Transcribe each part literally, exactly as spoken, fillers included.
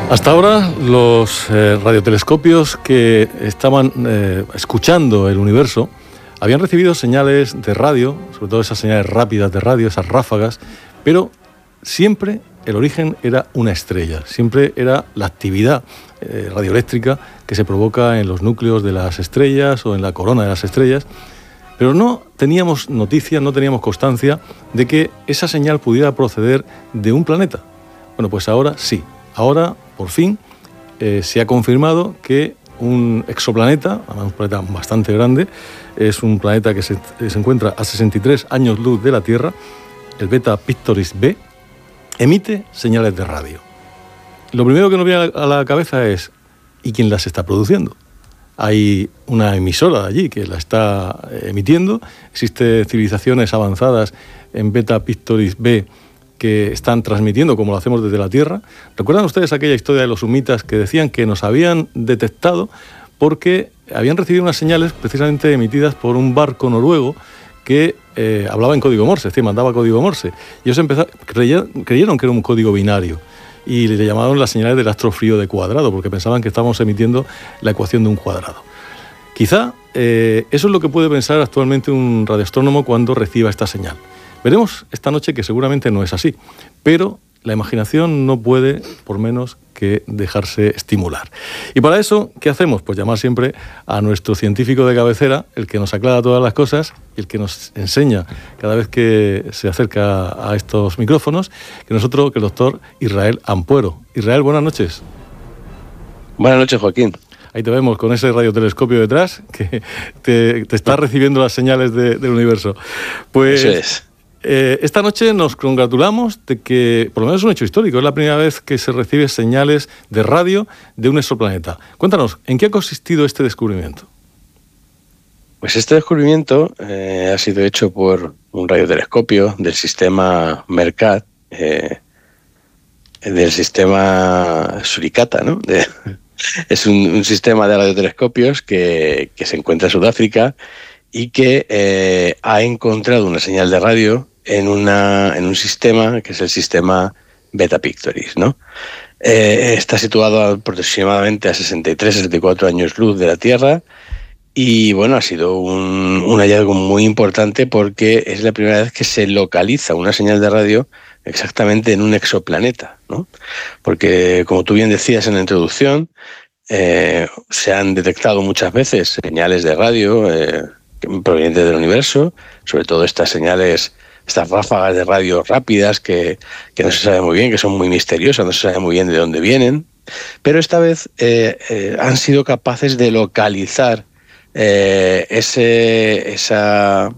Hasta ahora los eh, radiotelescopios que estaban eh, escuchando el universo habían recibido señales de radio, sobre todo esas señales rápidas de radio, esas ráfagas, pero siempre el origen era una estrella, siempre era la actividad eh, radioeléctrica que se provoca en los núcleos de las estrellas o en la corona de las estrellas, pero no teníamos noticias, no teníamos constancia de que esa señal pudiera proceder de un planeta. Bueno, pues ahora sí, ahora por fin eh, se ha confirmado que un exoplaneta, un planeta bastante grande, es un planeta que se, se encuentra a sesenta y tres años luz de la Tierra, el Beta Pictoris B, emite señales de radio. Lo primero que nos viene a la cabeza es, ¿y quién las está produciendo? Hay una emisora allí que la está emitiendo, existen civilizaciones avanzadas en Beta Pictoris B que están transmitiendo como lo hacemos desde la Tierra. ¿Recuerdan ustedes aquella historia de los humitas que decían que nos habían detectado porque habían recibido unas señales precisamente emitidas por un barco noruego que eh, hablaba en código Morse, es decir, mandaba código Morse? Y ellos empezaron, creyeron, creyeron que era un código binario y le llamaron las señales del astro frío de cuadrado porque pensaban que estábamos emitiendo la ecuación de un cuadrado. Quizá eh, eso es lo que puede pensar actualmente un radioastrónomo cuando reciba esta señal. Veremos esta noche que seguramente no es así, pero la imaginación no puede, por menos, que dejarse estimular. Y para eso, ¿qué hacemos? Pues llamar siempre a nuestro científico de cabecera, el que nos aclara todas las cosas y el que nos enseña cada vez que se acerca a estos micrófonos, que nosotros, que el doctor Israel Ampuero. Israel, buenas noches. Buenas noches, Joaquín. Ahí te vemos con ese radiotelescopio detrás que te, te está recibiendo las señales de, del universo. Pues, eso es. Eh, esta noche nos congratulamos de que, por lo menos es un hecho histórico, es la primera vez que se reciben señales de radio de un exoplaneta. Cuéntanos, ¿en qué ha consistido este descubrimiento? Pues este descubrimiento eh, ha sido hecho por un radiotelescopio del sistema MERCAT, eh, del sistema Suricata, ¿no? De, es un, un sistema de radiotelescopios que, que se encuentra en Sudáfrica y que eh, ha encontrado una señal de radio en, una, en un sistema que es el sistema Beta Pictoris, ¿no? Eh, está situado aproximadamente a sesenta y tres, sesenta y cuatro años luz de la Tierra y, bueno, ha sido un, un hallazgo muy importante porque es la primera vez que se localiza una señal de radio exactamente en un exoplaneta, ¿no? Porque, como tú bien decías en la introducción, eh, se han detectado muchas veces señales de radio eh, provenientes del universo, sobre todo estas señales, estas ráfagas de radio rápidas que, que no se sabe muy bien, que son muy misteriosas, no se sabe muy bien de dónde vienen, pero esta vez eh, eh, han sido capaces de localizar eh, ese, esa,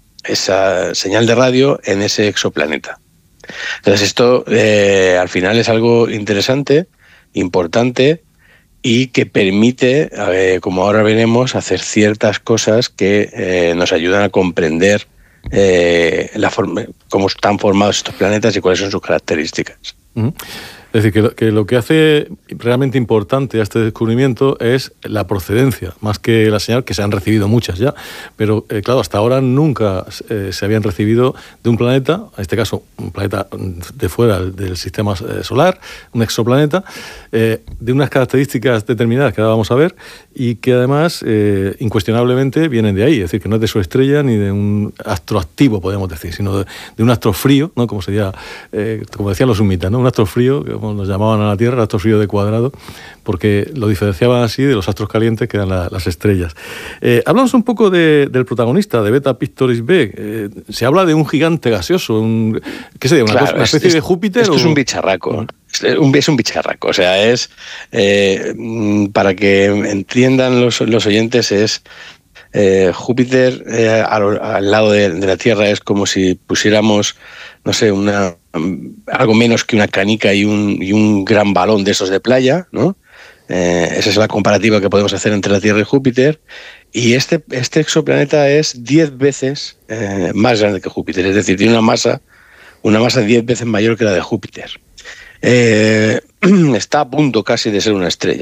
esa señal de radio en ese exoplaneta. Entonces esto eh, al final es algo interesante, importante, y que permite, eh, como ahora veremos, hacer ciertas cosas que eh, nos ayudan a comprender eh, la forma, cómo están formados estos planetas y cuáles son sus características. Uh-huh. Es decir, que lo, que lo que hace realmente importante a este descubrimiento es la procedencia, más que la señal, que se han recibido muchas ya, pero eh, claro, hasta ahora nunca eh, se habían recibido de un planeta, en este caso un planeta de fuera del sistema solar, un exoplaneta, eh, de unas características determinadas que ahora vamos a ver, y que además eh, incuestionablemente vienen de ahí, es decir, que no es de su estrella ni de un astro activo, podemos decir, sino de, de un astro frío, ¿no? Como sería, eh, como decían los humitas, ¿no? Un astro frío, como nos llamaban a la Tierra, el astro frío de cuadrado, porque lo diferenciaban así de los astros calientes que eran la, las estrellas. Eh, hablamos un poco de, del protagonista, de Beta Pictoris B. Eh, se habla de un gigante gaseoso, un, ¿qué sería? ¿Una, claro, cosa, una especie es, de Júpiter? Esto o... es un bicharraco. Un, es un bicharraco, o sea, es eh, para que entiendan los, los oyentes, es eh, Júpiter eh, al, al lado de, de la Tierra es como si pusiéramos, no sé, una algo menos que una canica y un, y un gran balón de esos de playa, ¿no? Eh, esa es la comparativa que podemos hacer entre la Tierra y Júpiter. Y este, este exoplaneta es diez veces eh, más grande que Júpiter, es decir, tiene una masa, una masa diez veces mayor que la de Júpiter. Eh, está a punto casi de ser una estrella.